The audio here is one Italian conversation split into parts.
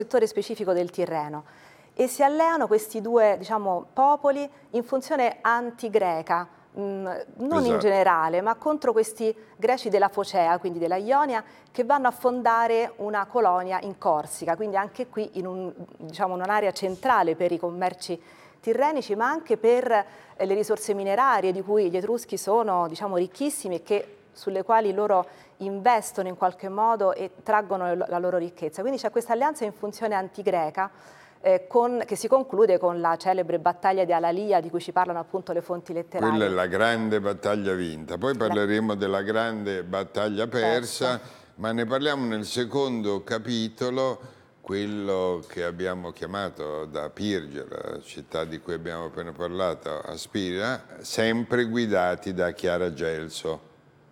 settore specifico del Tirreno e si alleano questi due, diciamo, popoli in funzione antigreca, non in generale, ma contro questi greci della Focea, quindi della Ionia, che vanno a fondare una colonia in Corsica, quindi anche qui in diciamo, un'area centrale per i commerci tirrenici, ma anche per le risorse minerarie di cui gli Etruschi sono, diciamo, ricchissimi e sulle quali loro investono in qualche modo e traggono la loro ricchezza. Quindi c'è questa alleanza in funzione antigreca che si conclude con la celebre battaglia di Alalia, di cui ci parlano appunto le fonti letterarie. Quella è la grande battaglia vinta, poi parleremo della grande battaglia persa, ma ne parliamo nel secondo capitolo, quello che abbiamo chiamato da Pirge, la città di cui abbiamo appena parlato, a Spira, sempre guidati da Chiara Gelso.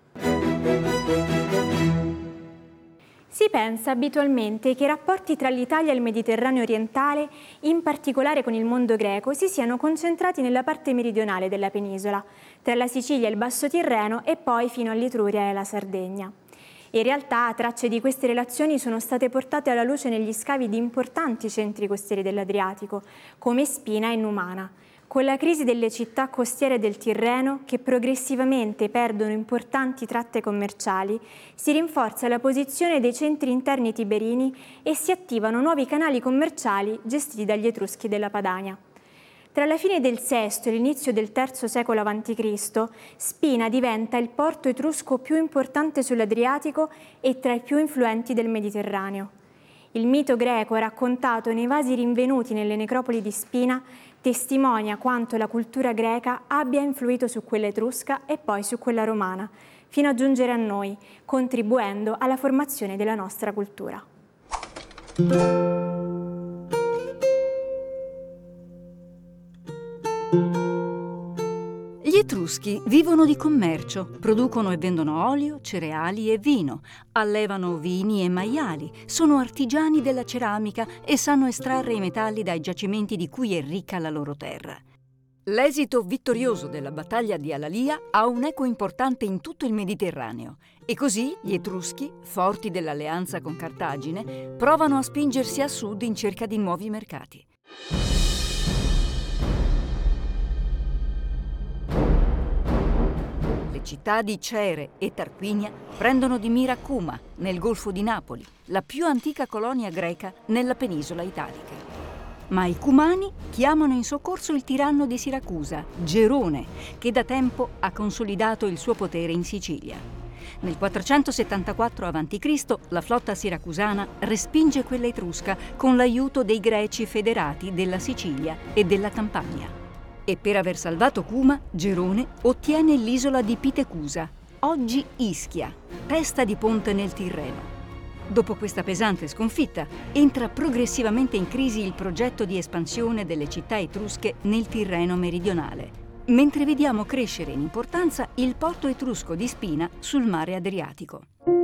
Si pensa abitualmente che i rapporti tra l'Italia e il Mediterraneo orientale, in particolare con il mondo greco, si siano concentrati nella parte meridionale della penisola, tra la Sicilia e il Basso Tirreno e poi fino all'Etruria e alla Sardegna. In realtà tracce di queste relazioni sono state portate alla luce negli scavi di importanti centri costieri dell'Adriatico, come Spina e Numana. Con la crisi delle città costiere del Tirreno, che progressivamente perdono importanti tratte commerciali, si rinforza la posizione dei centri interni tiberini e si attivano nuovi canali commerciali gestiti dagli Etruschi della Padania. Tra la fine del VI e l'inizio del III secolo a.C., Spina diventa il porto etrusco più importante sull'Adriatico e tra i più influenti del Mediterraneo. Il mito greco raccontato nei vasi rinvenuti nelle necropoli di Spina testimonia quanto la cultura greca abbia influito su quella etrusca e poi su quella romana, fino a giungere a noi, contribuendo alla formazione della nostra cultura. Gli Etruschi vivono di commercio, producono e vendono olio, cereali e vino, allevano vini e maiali, sono artigiani della ceramica e sanno estrarre i metalli dai giacimenti di cui è ricca la loro terra. L'esito vittorioso della battaglia di Alalia ha un eco importante in tutto il Mediterraneo e così gli Etruschi, forti dell'alleanza con Cartagine, provano a spingersi a sud in cerca di nuovi mercati. Le città di Cere e Tarquinia prendono di mira Cuma, nel Golfo di Napoli, la più antica colonia greca nella penisola italica. Ma i Cumani chiamano in soccorso il tiranno di Siracusa, Gerone, che da tempo ha consolidato il suo potere in Sicilia. Nel 474 a.C. la flotta siracusana respinge quella etrusca con l'aiuto dei greci federati della Sicilia e della Campania. E per aver salvato Cuma, Gerone ottiene l'isola di Pitecusa, oggi Ischia, testa di ponte nel Tirreno. Dopo questa pesante sconfitta, entra progressivamente in crisi il progetto di espansione delle città etrusche nel Tirreno meridionale, mentre vediamo crescere in importanza il porto etrusco di Spina sul mare Adriatico.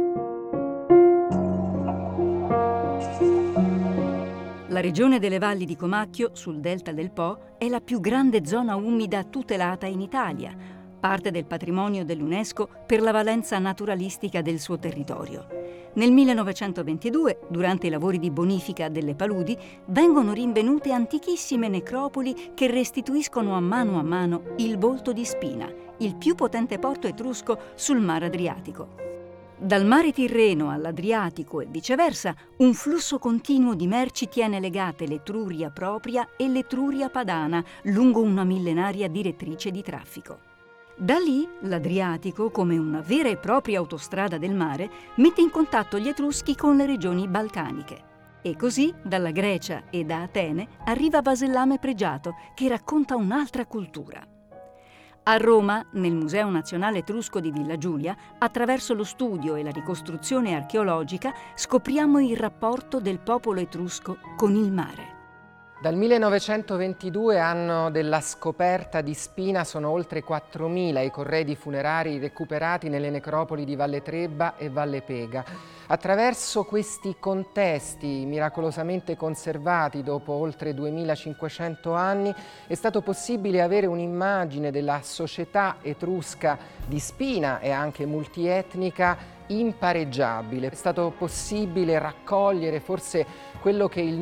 La regione delle valli di Comacchio, sul delta del Po, è la più grande zona umida tutelata in Italia, parte del patrimonio dell'UNESCO per la valenza naturalistica del suo territorio. Nel 1922, durante i lavori di bonifica delle paludi, vengono rinvenute antichissime necropoli che restituiscono a mano il volto di Spina, il più potente porto etrusco sul mare Adriatico. Dal mare Tirreno all'Adriatico e viceversa, un flusso continuo di merci tiene legate l'Etruria propria e l'Etruria padana lungo una millenaria direttrice di traffico. Da lì l'Adriatico, come una vera e propria autostrada del mare, mette in contatto gli Etruschi con le regioni balcaniche. E così, dalla Grecia e da Atene, arriva Vasellame Pregiato, che racconta un'altra cultura. A Roma, nel Museo Nazionale Etrusco di Villa Giulia, attraverso lo studio e la ricostruzione archeologica, scopriamo il rapporto del popolo etrusco con il mare. Dal 1922, anno della scoperta di Spina, sono oltre 4.000 i corredi funerari recuperati nelle necropoli di Valle Trebba e Valle Pega. Attraverso questi contesti miracolosamente conservati dopo oltre 2.500 anni è stato possibile avere un'immagine della società etrusca di Spina e anche multietnica impareggiabile. È stato possibile raccogliere forse quello che il